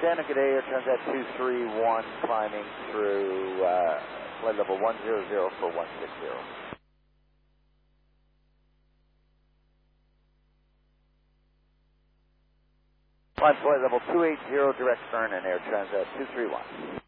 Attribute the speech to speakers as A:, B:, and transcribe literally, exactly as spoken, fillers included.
A: Shannon, good day, Air Transat two three one, climbing through uh, flight level one zero zero for one six zero. Climb flight level two eight zero, direct Vernon, Air Transat two three one.